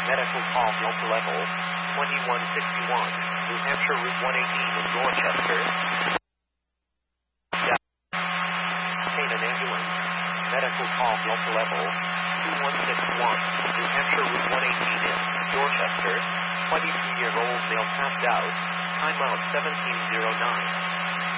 Medical call local level 2161, New Hampshire Route 118 in Dorchester. Obtain an ambulance. Medical call local level 2161, New Hampshire Route 118 in Dorchester. 23-year-old male passed out. Timeout 1709.